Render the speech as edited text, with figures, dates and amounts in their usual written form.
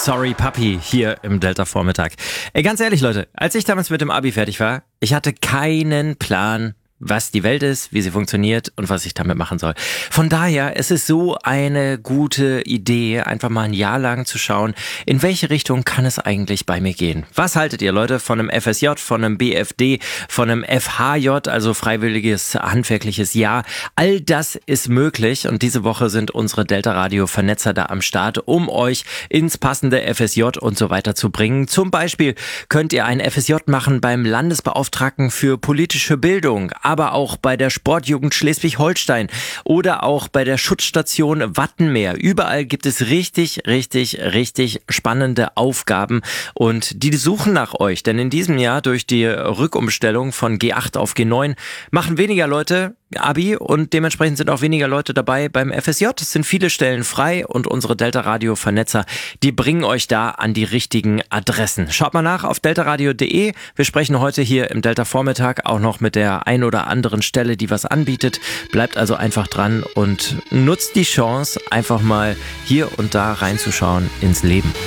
Sorry Papi hier im Delta Vormittag. Ganz ehrlich Leute, als ich damals mit dem Abi fertig war, ich hatte keinen Plan, was die Welt ist, wie sie funktioniert und was ich damit machen soll. Von daher ist es so eine gute Idee, einfach mal ein Jahr lang zu schauen, in welche Richtung kann es eigentlich bei mir gehen. Was haltet ihr, Leute, von einem FSJ, von einem BFD, von einem FHJ, also freiwilliges handwerkliches Jahr? All das ist möglich und diese Woche sind unsere Delta Radio Vernetzer da am Start, um euch ins passende FSJ und so weiter zu bringen. Zum Beispiel könnt ihr ein FSJ machen beim Landesbeauftragten für politische Bildung, aber auch bei der Sportjugend Schleswig-Holstein oder auch bei der Schutzstation Wattenmeer. Überall gibt es richtig spannende Aufgaben und die suchen nach euch. Denn in diesem Jahr durch die Rückumstellung von G8 auf G9 machen weniger Leute Abi und dementsprechend sind auch weniger Leute dabei beim FSJ. Es sind viele Stellen frei und unsere Delta Radio Vernetzer, die bringen euch da an die richtigen Adressen. Schaut mal nach auf deltaradio.de. Wir sprechen heute hier im Delta Vormittag auch noch mit der ein oder anderen Stelle, die was anbietet. Bleibt also einfach dran und nutzt die Chance, einfach mal hier und da reinzuschauen ins Leben.